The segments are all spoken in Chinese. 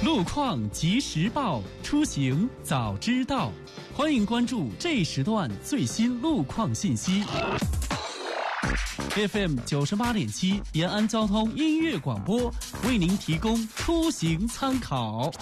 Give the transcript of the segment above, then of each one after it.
路况及时报，出行早知道。欢迎关注这时段最新路况信息。FM 98.7延安交通音乐广播为您提供出行参考。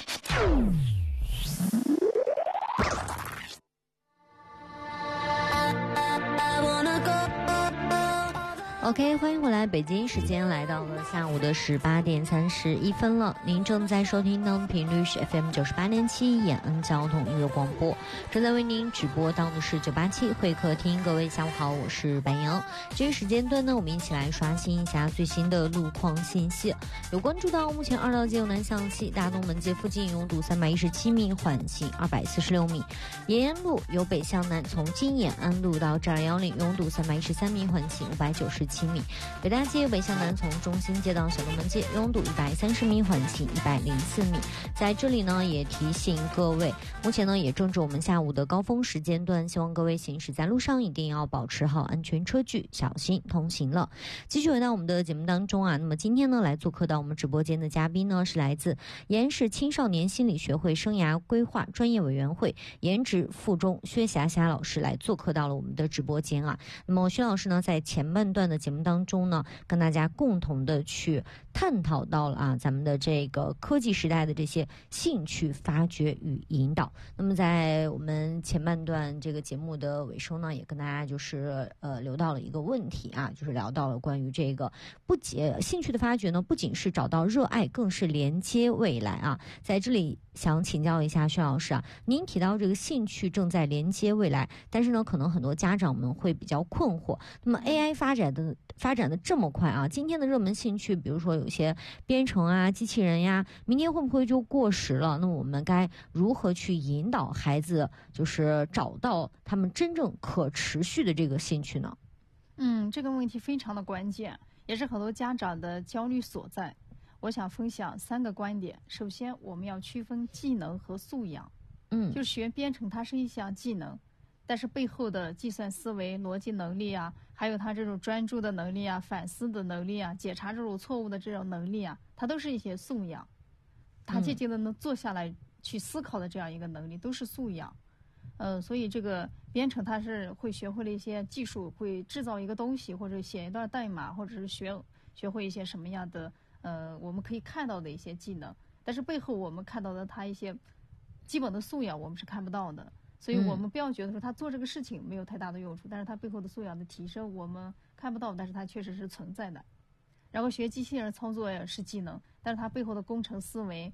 OK， 欢迎回来，北京时间来到了下午的18点31分了。您正在收听的频率是 FM 98.7延安交通音乐广播，正在为您直播到的是987会客厅。各位下午好，我是白杨。这个时间段呢，我们一起来刷新一下最新的路况信息。有关注到目前二道街由南向西大东门街附近拥堵317米，缓行246米；延安路由北向南从金延安路到210拥堵313米，缓行597米；北大街由北向南从中心街到小东门街拥堵130米，缓行104米。在这里呢，也提醒各位，目前呢也正值我们下午的高峰时间段，希望各位行驶在路上一定要保持好安全车距，小心通行了。继续回到我们的节目当中啊，那么今天呢来做客到我们直播间的嘉宾呢是来自延安市青少年心理学会生涯规划专业委员会颜值附中薛霞霞老师来做客到了我们的直播间啊。那么薛老师呢在前半段的节目当中呢，跟大家共同的去探讨到了啊咱们的这个科技时代的这些兴趣发掘与引导。那么在我们前半段这个节目的尾声呢，也跟大家就是留到了一个问题啊，就是聊到了关于这个兴趣的发掘呢，不仅是找到热爱，更是连接未来啊。在这里想请教一下薛老师啊，您提到这个兴趣正在连接未来，但是呢可能很多家长们会比较困惑，那么 AI 发展的这么快啊，今天的热门兴趣比如说有些编程啊、机器人呀，明天会不会就过时了？那我们该如何去引导孩子就是找到他们真正可持续的这个兴趣呢？ 这个问题非常的关键，也是很多家长的焦虑所在。我想分享3个观点。首先，我们要区分技能和素养。就是学编程它是一项技能，但是背后的计算思维、逻辑能力啊，还有他这种专注的能力啊、反思的能力啊、检查这种错误的这种能力啊，它都是一些素养。他渐渐的能坐下来去思考的这样一个能力，都是素养。所以这个编程它是会学会了一些技术，会制造一个东西，或者写一段代码，或者是学会一些什么样的我们可以看到的一些技能。但是背后我们看到的它一些基本的素养我们是看不到的。所以我们不要觉得说他做这个事情没有太大的用处，但是他背后的素养的提升我们看不到，但是它确实是存在的。然后学机器人操作是技能，但是它背后的工程思维